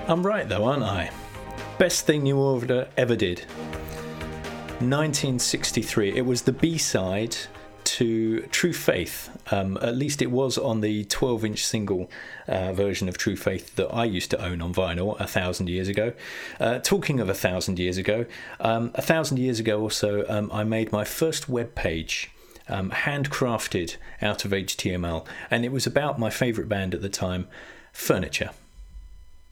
I'm right though, aren't I? Best thing New Order ever did. 1963. It was the B-side to True Faith. At least it was on the 12-inch single version of True Faith that I used to own on vinyl 1,000 years ago. Talking of 1,000 years ago, 1,000 years ago or so, I made my first web page, handcrafted out of HTML, and it was about my favourite band at the time, Furniture.